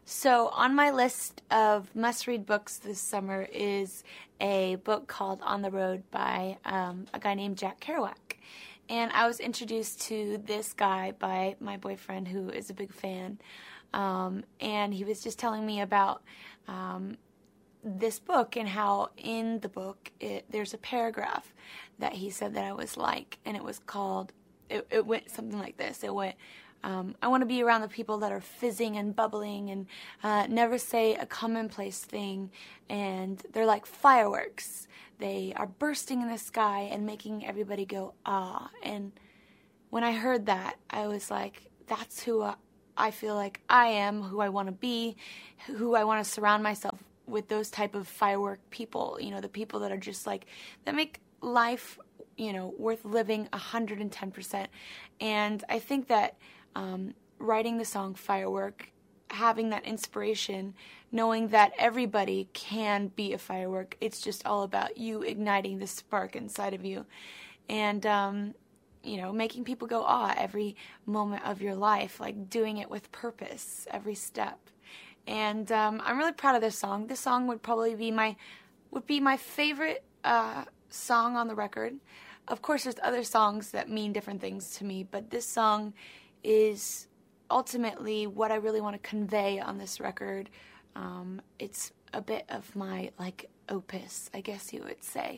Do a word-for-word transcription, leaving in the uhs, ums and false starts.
So on my list of must-read books this summer is a book called On the Road by um, a guy named Jack Kerouac. And I was introduced to this guy by my boyfriend, who is a big fan. Um, and he was just telling me about um, this book and how in the book it, there's a paragraph that he said that I was like. And it was called, it, it went something like this. It went, Um, I want to be around the people that are fizzing and bubbling and uh, never say a commonplace thing, and they're like fireworks. They are bursting in the sky and making everybody go, ah. And when I heard that, I was like, that's who I, I feel like I am, who I want to be, who I want to surround myself with, those type of firework people, you know, the people that are just like, that make life, you know, worth living one hundred ten percent. And I think that Um, writing the song Firework, having that inspiration, knowing that everybody can be a firework. It's just all about you igniting the spark inside of you and, um, you know, making people go, ah, every moment of your life, like doing it with purpose, every step. And um, I'm really proud of this song. This song would probably be my, would be my favorite uh, song on the record. Of course, there's other songs that mean different things to me, but this song is ultimately what I really want to convey on this record. Um, it's a bit of my, like, opus, I guess you would say.